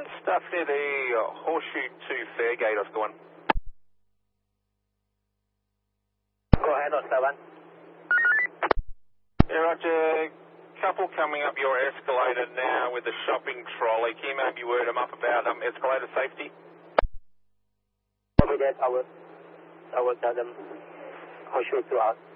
Stuff near the Horseshoe to Fairgate, Oscar 1. Go ahead, Oscar 1. Yeah, Roger. Couple coming up your escalator now with the shopping trolley. Can you maybe word them up about escalator safety? Copy that, I will tell them Horseshoe to us.